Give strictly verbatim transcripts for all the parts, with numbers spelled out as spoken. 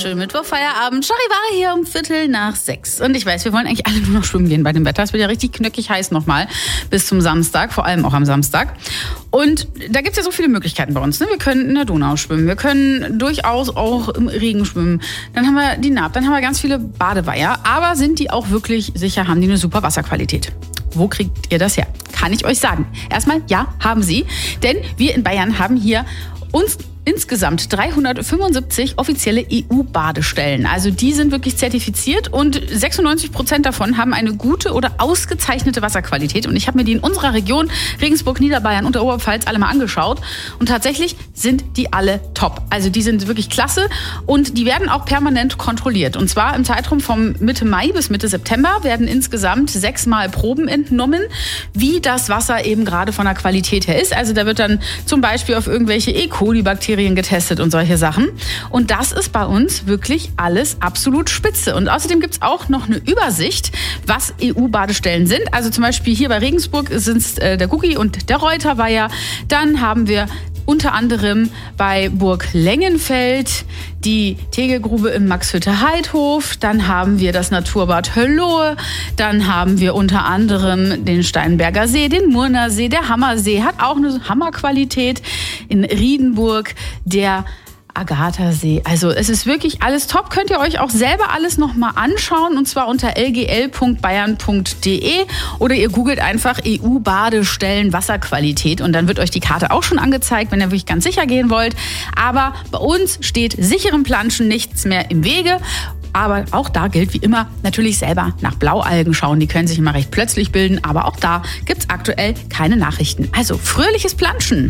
schönen Mittwoch, Feierabend. Charivari hier um Viertel nach sechs. Und ich weiß, wir wollen eigentlich alle nur noch schwimmen gehen bei dem Wetter. Es wird ja richtig knöckig heiß nochmal bis zum Samstag, vor allem auch am Samstag. Und da gibt es ja so viele Möglichkeiten bei uns. Ne? Wir können in der Donau schwimmen, wir können durchaus auch im Regen schwimmen. Dann haben wir die Naab, dann haben wir ganz viele Badeweiher. Aber sind die auch wirklich sicher, haben die eine super Wasserqualität? Wo kriegt ihr das her? Kann ich euch sagen. Erstmal, ja, haben sie. Denn wir in Bayern haben hier uns insgesamt dreihundertfünfundsiebzig offizielle E U-Badestellen. Also die sind wirklich zertifiziert und sechsundneunzig Prozent davon haben eine gute oder ausgezeichnete Wasserqualität. Und ich habe mir die in unserer Region, Regensburg, Niederbayern und der Oberpfalz, alle mal angeschaut. Und tatsächlich sind die alle top. Also die sind wirklich klasse und die werden auch permanent kontrolliert. Und zwar im Zeitraum vom Mitte Mai bis Mitte September werden insgesamt sechsmal Proben entnommen, wie das Wasser eben gerade von der Qualität her ist. Also da wird dann zum Beispiel auf irgendwelche E. coli-Bakterien getestet und solche Sachen. Und das ist bei uns wirklich alles absolut spitze. Und außerdem gibt es auch noch eine Übersicht, was E U-Badestellen sind. Also zum Beispiel hier bei Regensburg sind es äh, der Guggi und der Reuterweiher. Dann haben wir unter anderem bei Burg Lengenfeld die Tegelgrube im Maxhütte-Heidhof. Dann haben wir das Naturbad Höllohe. Dann haben wir unter anderem den Steinberger See, den Murner See. Der Hammersee hat auch eine Hammerqualität. In Riedenburg der Agatha-See. Also es ist wirklich alles top. Könnt ihr euch auch selber alles nochmal anschauen und zwar unter l g l punkt bayern punkt d e oder ihr googelt einfach E U-Badestellen Wasserqualität und dann wird euch die Karte auch schon angezeigt, wenn ihr wirklich ganz sicher gehen wollt. Aber bei uns steht sicherem Planschen nichts mehr im Wege. Aber auch da gilt wie immer natürlich selber nach Blaualgen schauen. Die können sich immer recht plötzlich bilden, aber auch da gibt es aktuell keine Nachrichten. Also fröhliches Planschen.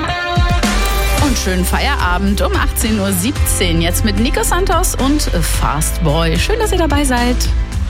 Und schönen Feierabend um achtzehn Uhr siebzehn. Jetzt mit Nico Santos und Fast Boy. Schön, dass ihr dabei seid.